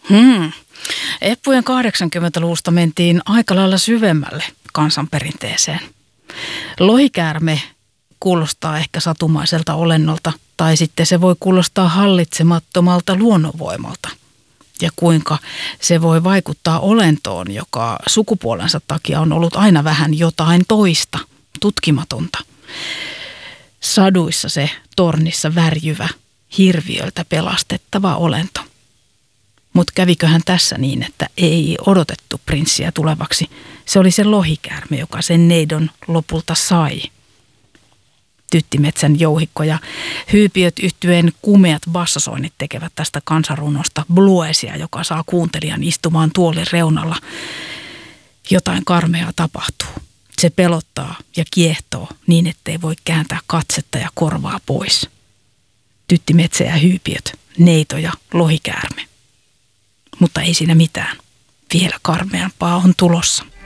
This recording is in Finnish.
Eppujen 80-luvusta mentiin aika lailla syvemmälle kansanperinteeseen. Lohikäärme kuulostaa ehkä satumaiselta olennolta, tai sitten se voi kuulostaa hallitsemattomalta luonnonvoimalta. Ja kuinka se voi vaikuttaa olentoon, joka sukupuolensa takia on ollut aina vähän jotain toista, tutkimatonta. Saduissa se tornissa värjyvä, hirviöltä pelastettava olento. Mutta käviköhän tässä niin, että ei odotettu prinssiä tulevaksi. Se oli se lohikäärme, joka sen neidon lopulta sai. Tyttimetsän jouhikko ja hyypiöt yhtyeen kumeat bassosoinnit tekevät tästä kansanrunosta bluesia, joka saa kuuntelijan istumaan tuolin reunalla. Jotain karmeaa tapahtuu. Se pelottaa ja kiehtoo niin, ettei voi kääntää katsetta ja korvaa pois. Tyttimetsä ja hyypiöt, neito ja lohikäärme. Mutta ei siinä mitään. Vielä karmeampaa on tulossa.